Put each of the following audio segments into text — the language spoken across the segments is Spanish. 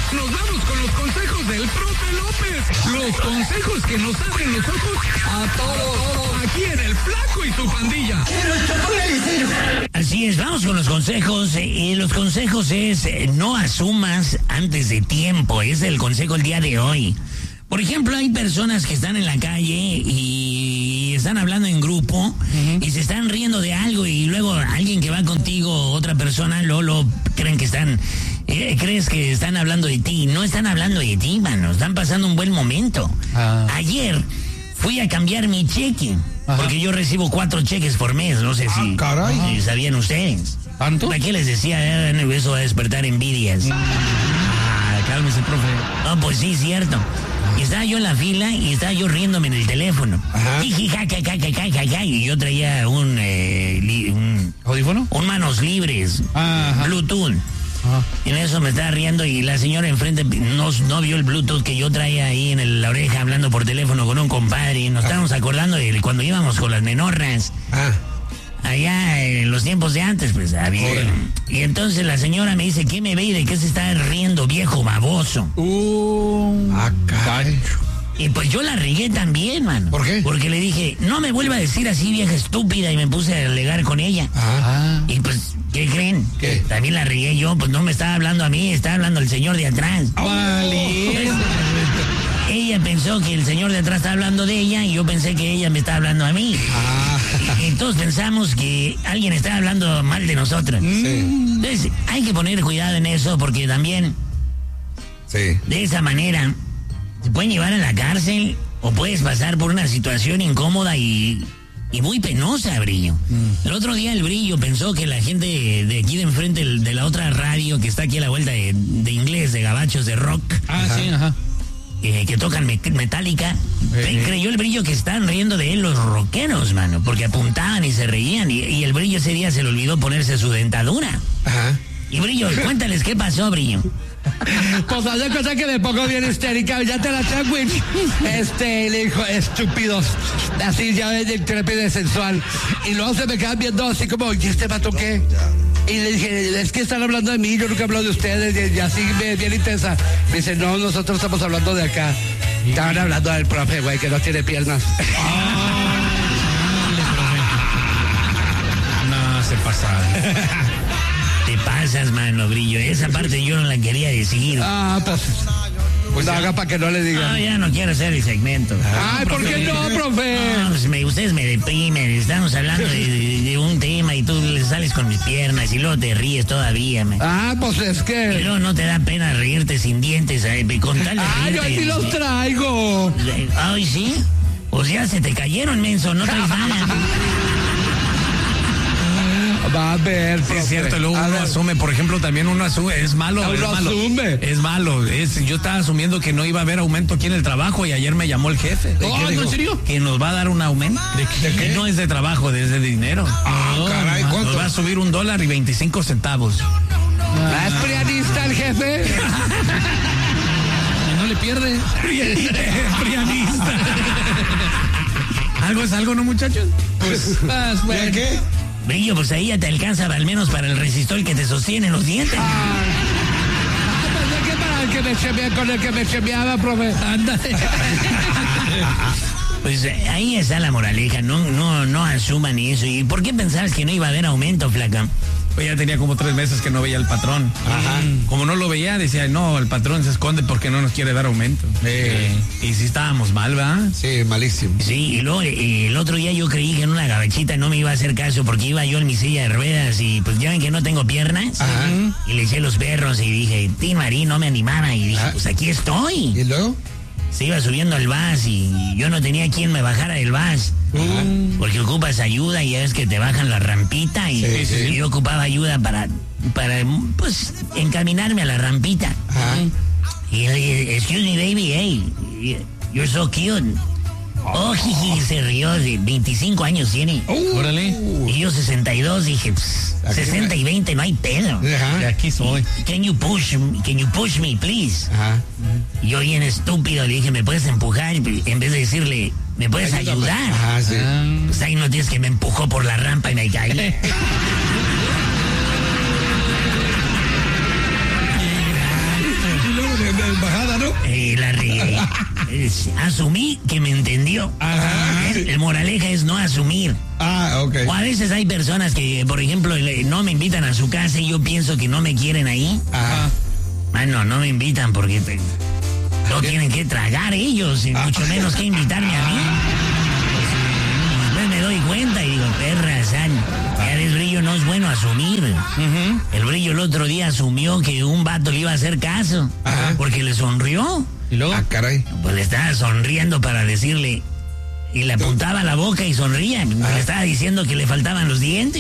nos vamos con los consejos del profe López. Los consejos que nos abren los ojos a todos. Aquí en El Flaco y su pandilla. Así es, vamos con los consejos. Los consejos es no asumas antes de tiempo. Es el consejo el día de hoy. Por ejemplo, hay personas que están en la calle y están hablando en grupo y se están riendo de algo y luego alguien que va contigo, otra persona, lo creen que están... crees que están hablando de ti. No están hablando de ti, mano. Están pasando un buen momento. Ayer fui a cambiar mi cheque. Porque yo recibo 4 cheques por mes. No sé si sabían ustedes. ¿Tanto? ¿Para qué les decía? Eso va a despertar envidias. Cálmese, profe. No, pues sí, cierto. Y estaba yo en la fila y estaba yo riéndome en el teléfono. Y yo traía un ¿audífono? Un manos libres. Bluetooth. Y en eso me estaba riendo y la señora enfrente no vio el Bluetooth que yo traía ahí en la oreja hablando por teléfono con un compadre y nos estábamos acordando de cuando íbamos con las menorras. Allá en los tiempos de antes, pues había. Y entonces la señora me dice, ¿qué me ve y de qué se está riendo, viejo baboso? Y pues yo la regué también, mano. ¿Por qué? Porque le dije, no me vuelva a decir así, vieja estúpida, y me puse a alegar con ella. Y pues, ¿qué creen? ¿Qué? También la regué yo, pues no me estaba hablando a mí, estaba hablando el señor de atrás. Ella pensó que el señor de atrás estaba hablando de ella y yo pensé que ella me estaba hablando a mí. Y todos pensamos que alguien estaba hablando mal de nosotros. Entonces, hay que poner cuidado en eso porque también de esa manera te pueden llevar a la cárcel o puedes pasar por una situación incómoda y muy penosa, Brillo. El otro día el Brillo pensó que la gente de aquí de enfrente de la otra radio que está aquí a la vuelta de inglés, de gabachos, de rock. Que tocan Metallica. Creyó el Brillo que estaban riendo de él los rockeros, mano, porque apuntaban y se reían y el Brillo ese día se le olvidó ponerse su dentadura. Y Brillo, cuéntales qué pasó, Brillo. Pues haz de cosa que me pongo bien histérica, ya te la tengo, le dijo, estúpidos, así ya de intrépido y sensual. Y luego se me quedan viendo así como, ¿y este vato qué? Y le dije, es que están hablando de mí, yo nunca hablo de ustedes, y así bien intensa. Me dice, no, nosotros estamos hablando de acá. Estaban hablando del profe, güey, que no tiene piernas. No, se pasa. Te pasas, mano, Brillo. Esa parte yo no la quería decir. Pues no haga para que no le digan. No, ya no quiero hacer el segmento. ¿Por qué no, profe? No, pues ustedes me deprimen. Estamos hablando de un tema y tú le sales con mis piernas y luego te ríes todavía. Pues es que... Y luego no te da pena reírte sin dientes, con tal de reírte. Yo aquí los traigo. Ay, ¿sí? O sea, se te cayeron, menso. No traes nada. Va a ver, profe. Es cierto, luego uno asume, por ejemplo, también uno asume, es malo. Es malo. Yo estaba asumiendo que no iba a haber aumento aquí en el trabajo y ayer me llamó el jefe. ¿En serio? Que nos va a dar un aumento. ¿De qué? No es de trabajo, es de dinero. Caray, ¿cuánto? Nos va a subir $1.25. ¿Es prianista el jefe? No le pierde. Prianista. ¿Algo es algo, no, muchachos? Pues, bueno. ¿qué? Brillo, pues ahí ya te alcanza al menos para el resistor que te sostiene los dientes. Pensé que para el que me chemeaba, con el que me chemeaba, profe. Pues ahí está la moraleja, no asuman eso. ¿Y por qué pensabas que no iba a haber aumento, flaca? Pues ya tenía como 3 meses que no veía al patrón. Como no lo veía, decía, no, el patrón se esconde porque no nos quiere dar aumento. Y sí estábamos mal, ¿verdad? Sí, malísimo. Sí, y luego el otro día yo creí que en una gabachita no me iba a hacer caso porque iba yo en mi silla de ruedas y pues ya ven que no tengo piernas. Y le eché los perros y dije, Tin Marín, no me animaba y dije, pues aquí estoy. ¿Y luego? Se iba subiendo al bus y yo no tenía quien me bajara del bus. Porque ocupas ayuda y ya ves que te bajan la rampita y yo ocupaba ayuda para pues encaminarme a la rampita. Y yo le dije, excuse me baby, hey, you're so cute. Oh, jiji, se rió, de 25 años tiene. Órale. Y yo 62, dije, 60 y 20, no hay pedo. De aquí soy. Can you push me, please? Y yo bien estúpido le dije, ¿me puedes empujar? En vez de decirle, ¿me puedes ayudar? Pues ahí no tienes que me empujó por la rampa y me caí. la regué. Asumí que me entendió. Ajá. El moraleja es no asumir. Ok. O a veces hay personas que, por ejemplo, no me invitan a su casa y yo pienso que no me quieren ahí. Ajá. Mano, no me invitan porque no tienen que tragar ellos, y mucho menos que invitarme a mí. Después me doy cuenta y digo, perra, el Brillo no es bueno asumir. El Brillo el otro día asumió que un vato le iba a hacer caso. Porque le sonrió. ¿Y luego? Caray. Pues le estaba sonriendo para decirle. Y le apuntaba la boca y sonría. Le estaba diciendo que le faltaban los dientes.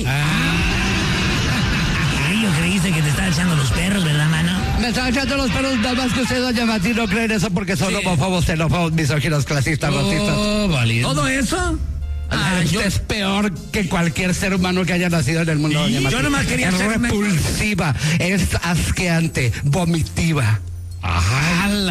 Brillo, creíste que te estaba echando los perros, ¿verdad, mano? Me están echando los perros, nada más que usted, doña Mati, no creen eso porque son homófobos, xenófobos, misóginos, clasistas, racistas. Válido. ¿Todo eso? Usted es peor que cualquier ser humano que haya nacido en el mundo, doña Mati. Yo nomás quería es hacerme... repulsiva, es asqueante, vomitiva. Ajá.